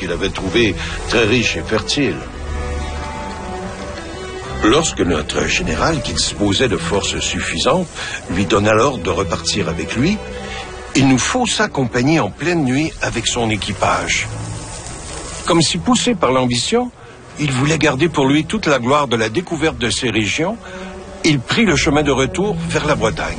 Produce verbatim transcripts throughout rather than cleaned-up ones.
qu'il avait trouvée très riche et fertile. Lorsque notre général, qui disposait de forces suffisantes, lui donna l'ordre de repartir avec lui, il nous faut s'accompagner en pleine nuit avec son équipage. Comme si poussé par l'ambition, il voulait garder pour lui toute la gloire de la découverte de ces régions. Il prit le chemin de retour vers la Bretagne.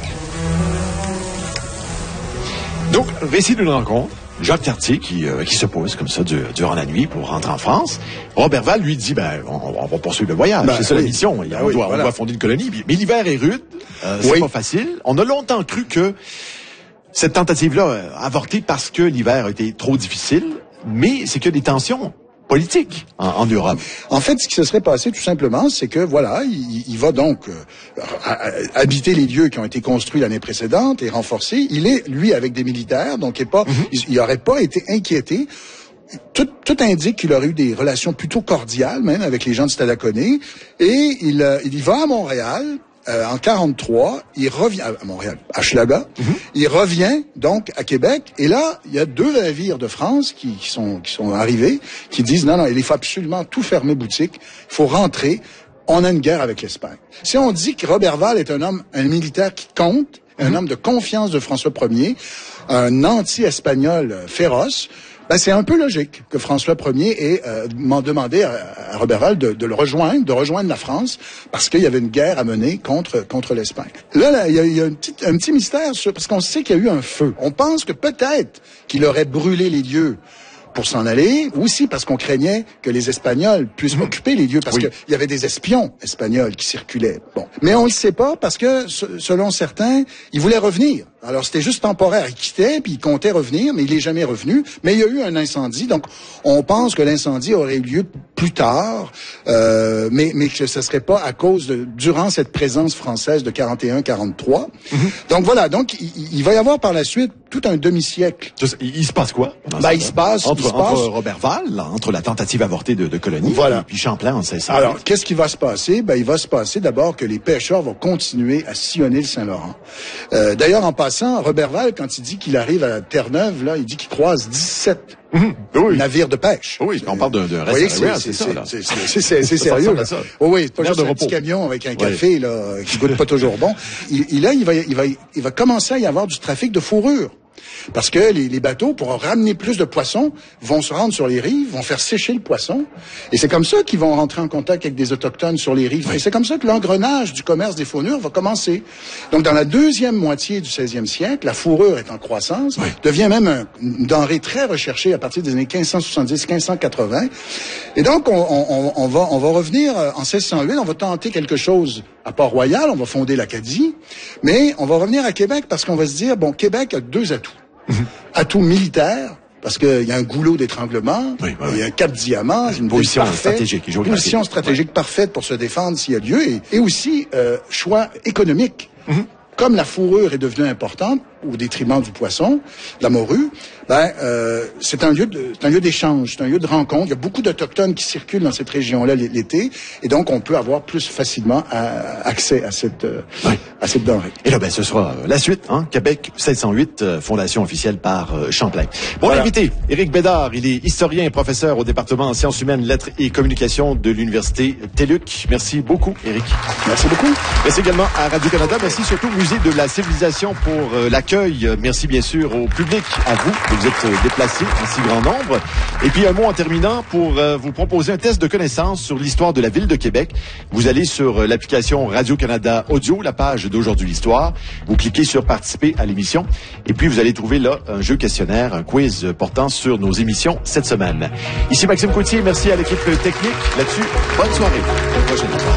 Donc, récit d'une rencontre. Jacques Cartier qui, euh, qui se pose comme ça du, durant la nuit pour rentrer en France. Roberval lui dit, ben, on, on va poursuivre le voyage. Ben, c'est ça oui. la mission. Ben, on, oui, doit, voilà. on doit fonder une colonie. Mais l'hiver est rude. Euh, c'est oui. pas facile. On a longtemps cru que cette tentative-là a avorté parce que l'hiver a été trop difficile. Mais c'est que des tensions politique en, en Europe. En fait, ce qui se serait passé tout simplement, c'est que voilà, il, il va donc euh, habiter les lieux qui ont été construits l'année précédente et renforcés. Il est lui avec des militaires, donc il est pas, mm-hmm. il n'aurait pas été inquiété. Tout, tout indique qu'il aurait eu des relations plutôt cordiales, même avec les gens de Stadaconé. Et il, euh, il y va à Montréal. Euh, en quarante-trois, il revient à Montréal, à Schlaga. Mm-hmm. Il revient donc à Québec. Et là, il y a deux navires de France qui, qui sont qui sont arrivés, qui disent non non, il faut absolument tout fermer boutique. Il faut rentrer. On a une guerre avec l'Espagne. Si on dit que Roberval est un homme, un militaire qui compte, mm-hmm. un homme de confiance de François Ier, un anti-espagnol féroce. Ben, c'est un peu logique que François Ier ait euh, m'en demandé à, à Roberval de, de le rejoindre, de rejoindre la France, parce qu'il y avait une guerre à mener contre contre l'Espagne. Là, là, il y a, il y a une petite, un petit mystère, sur, parce qu'on sait qu'il y a eu un feu. On pense que peut-être qu'il aurait brûlé les lieux pour s'en aller, ou aussi parce qu'on craignait que les Espagnols puissent mmh. occuper les lieux, parce oui. qu'il y avait des espions espagnols qui circulaient. Bon, mais on le sait pas, parce que, selon certains, il voulait revenir. Alors, c'était juste temporaire. Il quittait, puis il comptait revenir, mais il est jamais revenu. Mais il y a eu un incendie, donc on pense que l'incendie aurait eu lieu plus tard, euh, mais, mais que ce serait pas à cause de, durant cette présence française de quarante et un quarante-trois. Mm-hmm. Donc voilà, donc il, il va y avoir par la suite tout un demi-siècle. Il, il se passe quoi? Ben, il se passe... Entre, il se entre passe... Roberval, là, entre la tentative avortée de, de colonie, voilà. et puis Champlain en seize cent huit. Alors, qu'est-ce qui va se passer? Ben, il va se passer d'abord que les pêcheurs vont continuer à sillonner le Saint-Laurent. Euh, d'ailleurs, en passant, Roberval, quand il dit qu'il arrive à Terre-Neuve, là, il dit qu'il croise dix-sept mmh, oui. navires de pêche. Oui, on parle d'un de restaurant, c'est ça, là. C'est, c'est, c'est, c'est sérieux, là. Oh, oui, c'est pas juste un petit camion avec un café, oui. là, qui goûte pas toujours bon. Il, il, là, il va, il va, il va commencer à y avoir du trafic de fourrure. Parce que les, les bateaux, pour ramener plus de poissons, vont se rendre sur les rives, vont faire sécher le poisson. Et c'est comme ça qu'ils vont rentrer en contact avec des autochtones sur les rives. Oui. Et c'est comme ça que l'engrenage du commerce des fourrures va commencer. Donc, dans la deuxième moitié du seizième siècle, la fourrure est en croissance, oui. devient même un, une denrée très recherchée à partir des années quinze cent soixante-dix quinze cent quatre-vingts. Et donc, on, on, on, va, on va revenir en seize cent huit, on va tenter quelque chose à Port-Royal, on va fonder l'Acadie, mais on va revenir à Québec parce qu'on va se dire, bon, Québec a deux atouts. Mmh. Atout militaire, parce qu'il y a un goulot d'étranglement, oui, oui, il y a un cap diamant, une position stratégique, une position stratégique oui. parfaite pour se défendre s'il y a lieu, et, et aussi euh, choix économique. Mmh. Comme la fourrure est devenue importante au détriment du poisson, de la morue, ben euh, c'est un lieu de, c'est un lieu d'échange, c'est un lieu de rencontre. Il y a beaucoup d'autochtones qui circulent dans cette région-là l'été, et donc on peut avoir plus facilement à, accès à cette euh, oui. à cette denrée. Et là, ben ce sera la suite, hein, Québec sept cent huit, euh, fondation officielle par euh, Champlain. Bon, voilà. L'invité, Éric Bédard, il est historien et professeur au département en sciences humaines, lettres et communications de l'université T E L U C. Merci beaucoup, Éric. Merci beaucoup. Merci également à Radio-Canada. Merci surtout au Musée de la Civilisation pour euh, l'accueil. Merci bien sûr au public, à vous, que vous êtes déplacés en si grand nombre. Et puis un mot en terminant pour euh, vous proposer un test de connaissance sur l'histoire de la ville de Québec. Vous allez sur euh, l'application Radio-Canada Audio, la page d'Aujourd'hui l'Histoire. Vous cliquez sur Participer à l'émission. Et puis vous allez trouver là un jeu questionnaire, un quiz portant sur nos émissions cette semaine. Ici Maxime Coutier, merci à l'équipe technique. Là-dessus, bonne soirée. À la prochaine fois.